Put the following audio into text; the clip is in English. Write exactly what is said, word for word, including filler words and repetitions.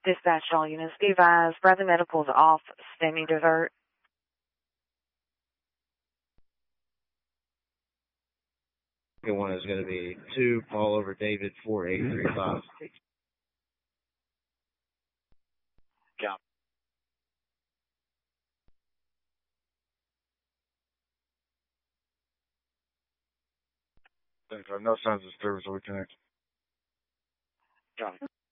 Dispatch all units. Be advised, Bradley Medical is off, standing divert. Second one is going to be two, fall over David, four eight three five. Count. No signs of service, we connect. Count.